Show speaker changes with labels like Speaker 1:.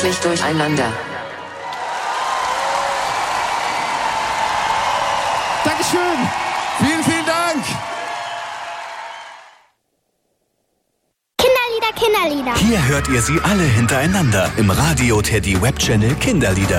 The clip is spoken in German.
Speaker 1: glücklich durcheinander.
Speaker 2: Dankeschön.
Speaker 3: Vielen, vielen Dank.
Speaker 4: Kinderlieder.
Speaker 5: Hier hört ihr sie alle hintereinander im Radio Teddy Webchannel Kinderlieder.